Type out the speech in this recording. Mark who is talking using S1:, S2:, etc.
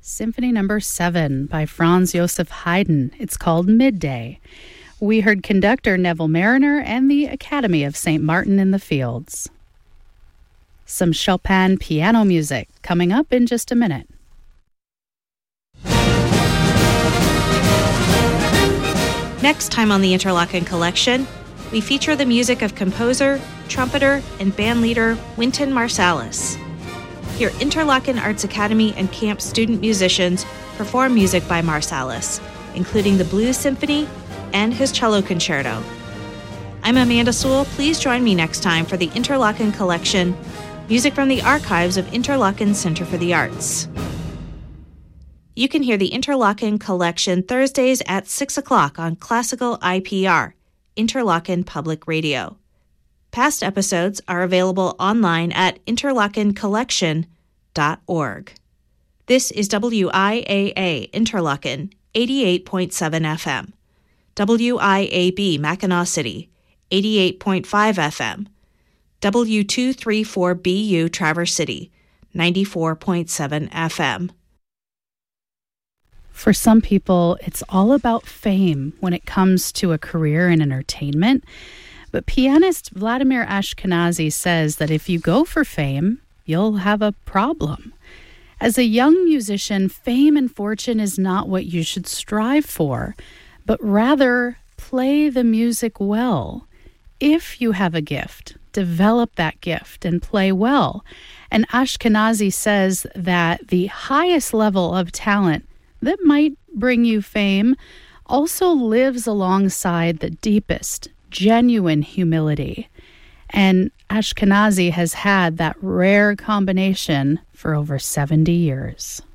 S1: Symphony Number 7 by Franz Joseph Haydn. It's called Midday. We heard conductor Neville Mariner and the Academy of St. Martin in the Fields. Some Chopin piano music coming up in just a minute.
S2: Next time on the Interlochen Collection, we feature the music of composer, trumpeter, and bandleader Wynton Marsalis. Hear Interlochen Arts Academy and Camp student musicians perform music by Marsalis, including the Blues Symphony and his cello concerto. I'm Amanda Sewell. Please join me next time for the Interlochen Collection, music from the archives of Interlochen Center for the Arts. You can hear the Interlochen Collection Thursdays at 6 o'clock on Classical IPR, Interlochen Public Radio. Past episodes are available online at interlochencollection.org. This is WIAA Interlochen 88.7 FM, WIAB Mackinac City 88.5 FM, W234BU Traverse City 94.7 FM.
S1: For some people, it's all about fame when it comes to a career in entertainment. But pianist Vladimir Ashkenazy says that if you go for fame, you'll have a problem. As a young musician, fame and fortune is not what you should strive for, but rather play the music well. If you have a gift, develop that gift and play well. And Ashkenazy says that the highest level of talent that might bring you fame also lives alongside the deepest, genuine humility. And Ashkenazy has had that rare combination for over 70 years.